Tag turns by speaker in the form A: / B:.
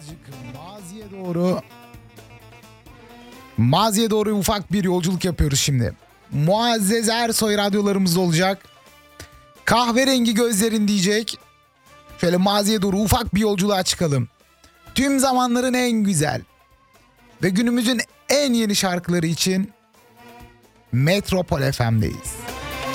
A: birazcık maziye doğru ufak bir yolculuk yapıyoruz şimdi. Muazzez Ersoy radyolarımızda olacak. Kahverengi gözlerin diyecek. Şöyle maziye doğru ufak bir yolculuğa çıkalım. Tüm zamanların en güzel ve günümüzün en yeni şarkıları için Metropol FM'deyiz.